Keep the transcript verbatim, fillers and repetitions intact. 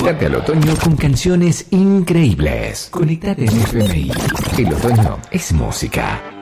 Conectate al otoño con canciones increíbles. Conectate en F M I. El otoño es música.